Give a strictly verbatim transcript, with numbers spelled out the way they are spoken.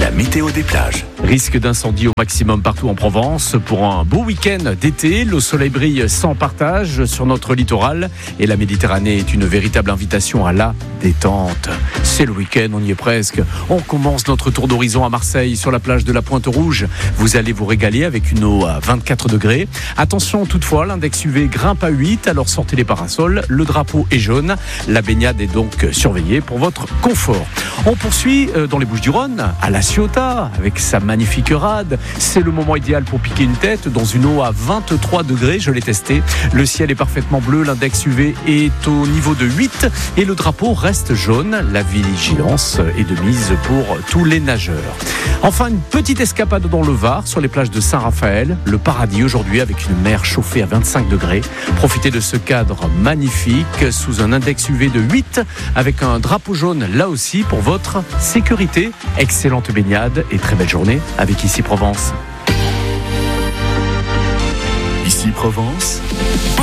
la météo des plages. Risque d'incendie au maximum partout en Provence. Pour un beau week-end d'été, le soleil brille sans partage sur notre littoral et la Méditerranée est une véritable invitation à la détente. C'est le week-end, on y est presque. On commence notre tour d'horizon à Marseille sur la plage de la Pointe-Rouge. Vous allez vous régaler avec une eau à vingt-quatre degrés. Attention toutefois, l'index U V grimpe à huit, alors sortez les parasols. Le drapeau est jaune. La baignade est donc surveillée pour votre confort. On poursuit dans les Bouches-du-Rhône, à La Ciotat, avec sa magnifique rade. C'est le moment idéal pour piquer une tête dans une eau à vingt-trois degrés. Je l'ai testé. Le ciel est parfaitement bleu. L'index U V est au niveau de huit et le drapeau reste jaune. La vigilance est de mise pour tous les nageurs. Enfin, une petite escapade dans le Var, sur les plages de Saint-Raphaël. Le paradis aujourd'hui avec une mer chauffée à vingt-cinq degrés. Profitez de ce cadre magnifique sous un index U V de huit avec un drapeau jaune là aussi pour votre sécurité. Excellente baignade et très belle journée avec Ici Provence. Ici Provence.